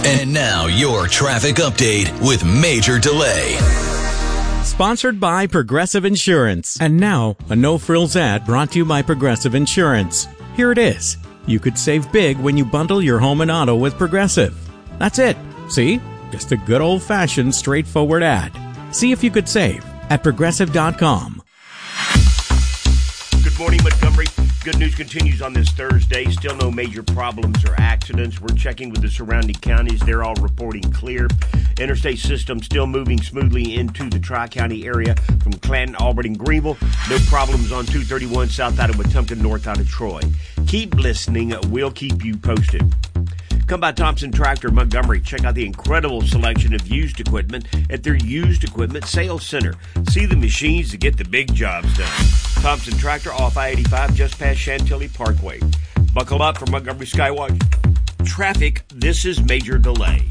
And now your traffic update with Major Delay. Sponsored by Progressive Insurance. And now, a no-frills ad brought to you by Progressive Insurance. Here it is. You could save big when you bundle your home and auto with Progressive. That's it. See? Just a good old-fashioned, straightforward ad. See if you could save at Progressive.com. Good morning, Montgomery. Good news continues on this Thursday. Still no major problems or accidents. We're checking with the surrounding counties. They're all reporting clear. Interstate system still moving smoothly into the Tri-County area from Clanton, Auburn, and Greenville. No problems on 231 south out of Wetumpka, north out of Troy. Keep listening. We'll keep you posted. Come by Thompson Tractor Montgomery. Check out the incredible selection of used equipment at their used equipment sales center. See the machines to get the big jobs done. Thompson Tractor off I-85 just past Chantilly Parkway. Buckle up for Montgomery Skywatch traffic. This is Major Delay.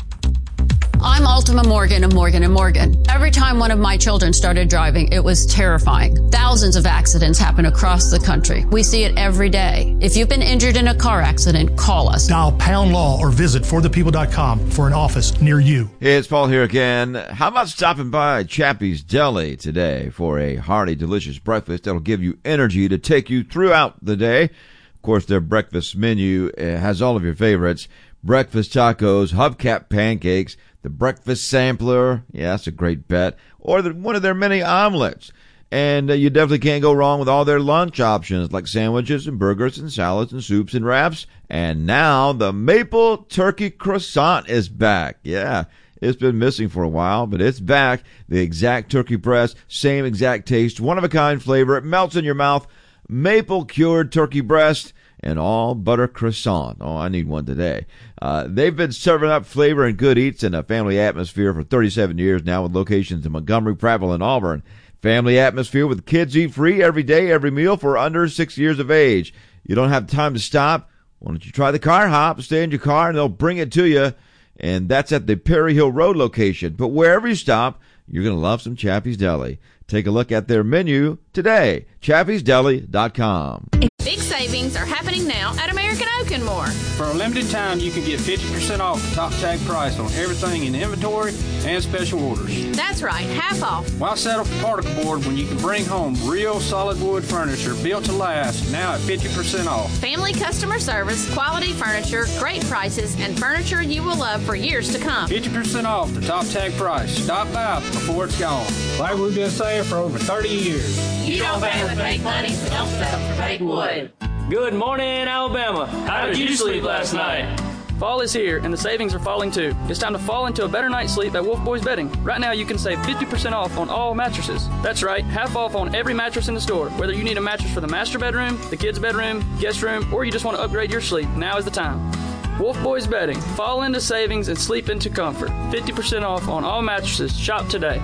I'm Ultima Morgan of Morgan & Morgan. Every time one of my children started driving, it was terrifying. Thousands of accidents happen across the country. We see it every day. If you've been injured in a car accident, call us. Dial pound law or visit forthepeople.com for an office near you. Hey, it's Paul here again. How about stopping by Chappie's Deli today for a hearty, delicious breakfast that'll give you energy to take you throughout the day? Of course, their breakfast menu has all of your favorites. Breakfast tacos, hubcap pancakes, the breakfast sampler, yeah, that's a great bet, or one of their many omelets. And you definitely can't go wrong with all their lunch options like sandwiches and burgers and salads and soups and wraps. And now the maple turkey croissant is back. Yeah, it's been missing for a while, but it's back. The exact turkey breast, same exact taste, one-of-a-kind flavor. It melts in your mouth. Maple cured turkey breast and all butter croissant. Oh, I need one today. They've been serving up flavor and good eats in a family atmosphere for 37 years now with locations in Montgomery, Prattville, and Auburn. Family atmosphere with kids eat free every day, every meal for under 6 years of age. You don't have time to stop? Why don't you try the car hop? Stay in your car and they'll bring it to you. And that's at the Perry Hill Road location. But wherever you stop, you're going to love some Chappie's Deli. Take a look at their menu today. ChappiesDeli.com. Big savings are happening now at American Oak & More. For a limited time, you can get 50% off the top tag price on everything in inventory and special orders. That's right, half off. Why settle for particle board when you can bring home real solid wood furniture built to last, now at 50% off? Family customer service, quality furniture, great prices, and furniture you will love for years to come. 50% off the top tag price. Stop by before it's gone. Like we've been saying for over 30 years. You don't pay with fake money, so don't settle for fake wood. Good morning, Alabama. How did you sleep last night? Fall is here, and the savings are falling too. It's time to fall into a better night's sleep at Wolf Boys Bedding. Right now, you can save 50% off on all mattresses. That's right, half off on every mattress in the store. Whether you need a mattress for the master bedroom, the kids' bedroom, guest room, or you just want to upgrade your sleep, now is the time. Wolf Boys Bedding. Fall into savings and sleep into comfort. 50% off on all mattresses. Shop today.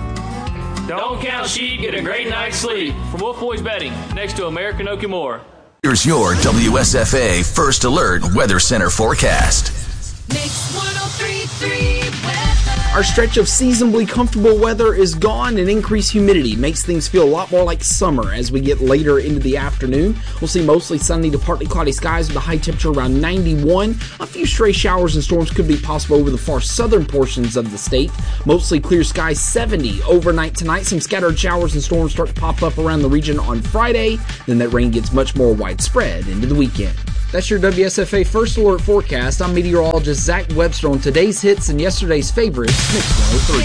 Don't count sheep, get a great night's sleep. From Wolf Boys Bedding, next to American Oak & More. Here's your WSFA First Alert Weather Center forecast. Mix 103.3 weather. Our stretch of seasonably comfortable weather is gone, and increased humidity makes things feel a lot more like summer as we get later into the afternoon. We'll see mostly sunny to partly cloudy skies with a high temperature around 91. A few stray showers and storms could be possible over the far southern portions of the state. Mostly clear skies, 70 overnight tonight. Some scattered showers and storms start to pop up around the region on Friday. Then that rain gets much more widespread into the weekend. That's your WSFA First Alert forecast. I'm meteorologist Zach Webster on today's hits and yesterday's favorites, Mix 103.